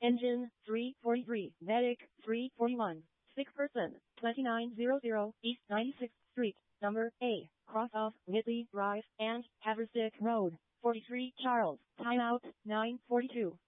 Engine 343, Medic 341, sick person 2900 East 96th Street, number A, cross off Whitley Drive and Haverstick Road, 43 Charles, timeout 9:42.